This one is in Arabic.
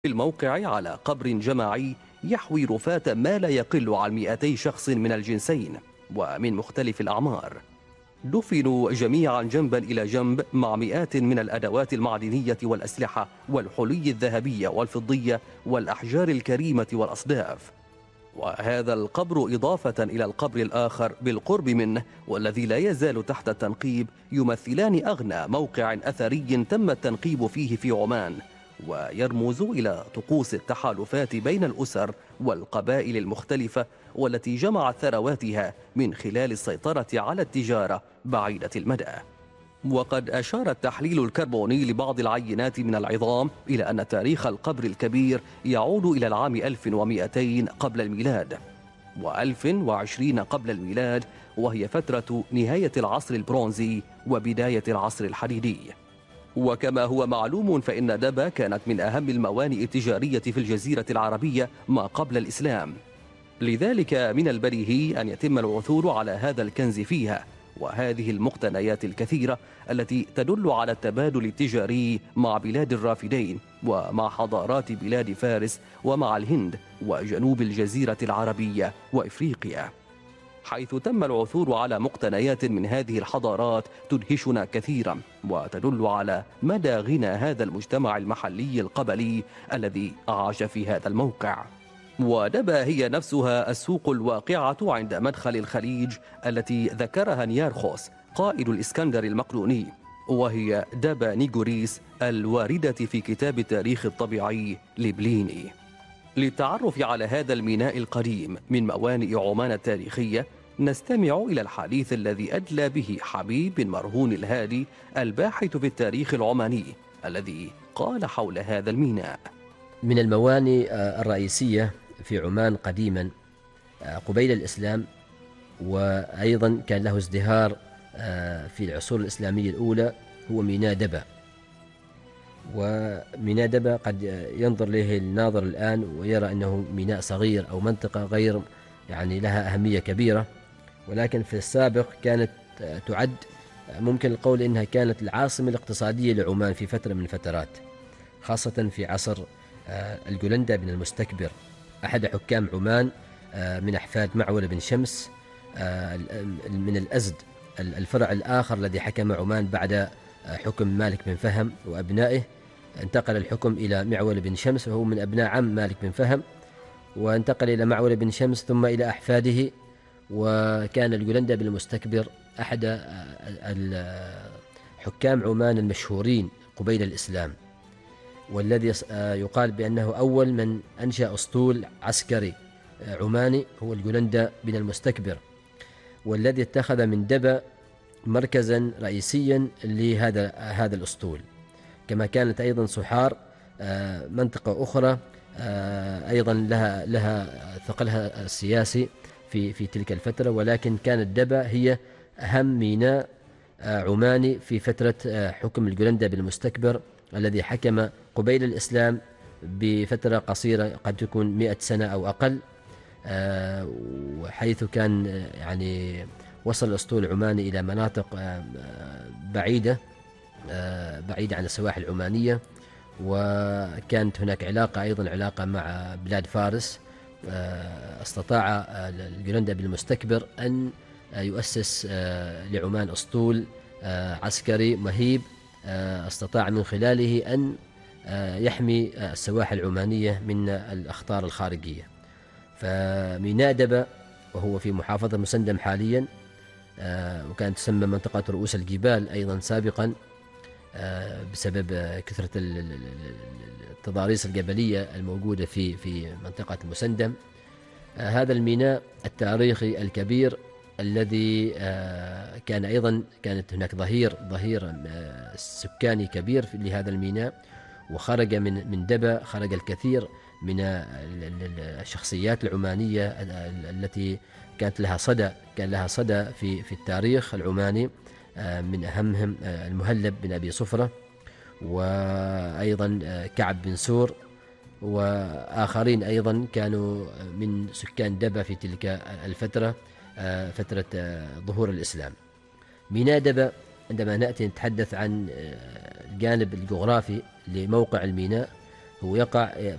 في الموقع على قبر جماعي يحوي رفاة ما لا يقل عن 200 شخص من الجنسين ومن مختلف الأعمار. دفنوا جميعا جنبا إلى جنب مع مئات من الأدوات المعدنية والأسلحة والحلي الذهبية والفضية والأحجار الكريمة والأصداف. وهذا القبر إضافة إلى القبر الآخر بالقرب منه والذي لا يزال تحت التنقيب يمثلان أغنى موقع أثري تم التنقيب فيه في عمان، ويرمز إلى طقوس التحالفات بين الأسر والقبائل المختلفة والتي جمعت ثرواتها من خلال السيطرة على التجارة بعيدة المدى. وقد أشار التحليل الكربوني لبعض العينات من العظام إلى أن تاريخ القبر الكبير يعود إلى العام 1200 قبل الميلاد و1020 قبل الميلاد، وهي فترة نهاية العصر البرونزي وبداية العصر الحديدي. وكما هو معلوم فإن دبا كانت من أهم الموانئ التجارية في الجزيرة العربية ما قبل الإسلام، لذلك من البديهي أن يتم العثور على هذا الكنز فيها وهذه المقتنيات الكثيرة التي تدل على التبادل التجاري مع بلاد الرافدين ومع حضارات بلاد فارس ومع الهند وجنوب الجزيرة العربية وإفريقيا، حيث تم العثور على مقتنيات من هذه الحضارات تدهشنا كثيرا وتدل على مدى غنى هذا المجتمع المحلي القبلي الذي عاش في هذا الموقع. ودبا هي نفسها السوق الواقعة عند مدخل الخليج التي ذكرها نيارخوس قائد الإسكندر المقدوني، وهي دبا نيغوريس الواردة في كتاب التاريخ الطبيعي لبليني. للتعرف على هذا الميناء القديم من موانئ عمان التاريخية نستمع إلى الحديث الذي أدلى به حبيب بن مرهون الهادي الباحث في التاريخ العماني الذي قال حول هذا الميناء: من الموانئ الرئيسية في عمان قديما قبيل الإسلام، وأيضا كان له ازدهار في العصور الإسلامية الأولى، هو ميناء دبا. وميناء دبا قد ينظر له الناظر الآن ويرى أنه ميناء صغير أو منطقة غير لها أهمية كبيرة، ولكن في السابق كانت تعد، ممكن القول أنها كانت العاصمة الاقتصادية لعمان في فترة من الفترات، خاصة في عصر الجولندا بن المستكبر أحد حكام عمان من أحفاد معول بن شمس من الأزد، الفرع الآخر الذي حكم عمان بعد حكم مالك بن فهم وأبنائه. انتقل الحكم إلى معول بن شمس وهو من أبناء عم مالك بن فهم، وانتقل إلى معول بن شمس ثم إلى أحفاده. وكان الجولندا بن المستكبر أحد حكام عمان المشهورين قبيل الإسلام، والذي يقال بأنه أول من أنشأ أسطول عسكري عماني هو الجولندا بن المستكبر، والذي اتخذ من دبا مركزا رئيسيا لهذا الأسطول. كما كانت أيضا صحار منطقة أخرى أيضا لها ثقلها السياسي في تلك الفترة، ولكن كانت دبا هي أهم ميناء عماني في فترة حكم الجولندا بن المستكبر الذي حكم قبيل الإسلام بفترة قصيرة قد تكون 100 سنة أو أقل، وحيث كان وصل الأسطول العماني إلى مناطق بعيدة عن السواحل العمانية. وكانت هناك علاقة مع بلاد فارس. استطاع الجولندا بن المستكبر أن يؤسس لعمان أسطول عسكري مهيب استطاع من خلاله أن يحمي السواحل العمانية من الأخطار الخارجية. فميناء دبا وهو في محافظة مسندم حاليا، وكانت تسمى منطقة رؤوس الجبال أيضا سابقا بسبب كثرة التضاريس الجبلية الموجودة في منطقة مسندم. هذا الميناء التاريخي الكبير الذي كانت هناك ظهير سكاني كبير لهذا الميناء، وخرج من دبا خرج الكثير من الشخصيات العمانية التي كان لها صدى في التاريخ العماني، من أهمهم المهلب بن أبي صفرة، وأيضا كعب بن سور، وآخرين أيضا كانوا من سكان دبا في تلك الفترة، فترة ظهور الإسلام. ميناء دبا عندما نأتي نتحدث عن الجانب الجغرافي لموقع الميناء، هو يقع